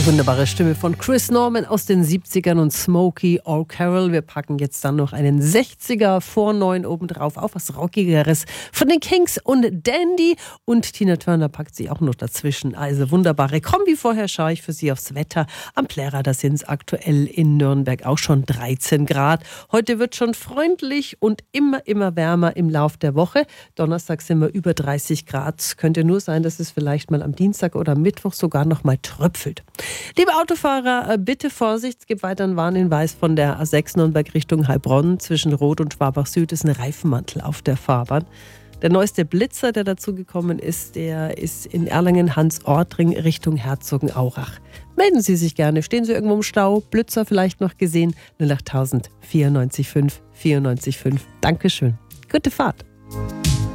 Wunderbare Stimme von Chris Norman aus den 70ern und Smokey O'Carroll. Wir packen jetzt dann noch einen 60er vor 9 obendrauf, auch was Rockigeres von den Kings und Dandy. Und Tina Turner packt sie auch noch dazwischen. Also wunderbare Kombi. Vorher schaue ich für Sie aufs Wetter. Am Plärrer, da sind es aktuell in Nürnberg auch schon 13 Grad. Heute wird schon freundlich und immer wärmer im Lauf der Woche. Donnerstag sind wir über 30 Grad. Könnte nur sein, dass es vielleicht mal am Dienstag oder Mittwoch sogar noch mal tröpfelt. Liebe Autofahrer, bitte Vorsicht, es gibt weiter einen Warnhinweis von der A6 Nürnberg Richtung Heilbronn. Zwischen Rot und Schwabach Süd ist ein Reifenmantel auf der Fahrbahn. Der neueste Blitzer, der dazugekommen ist, der ist in Erlangen-Hans-Ortring Richtung Herzogenaurach. Melden Sie sich gerne, stehen Sie irgendwo im Stau, Blitzer vielleicht noch gesehen, 08000 94 5 94 5. Dankeschön, gute Fahrt.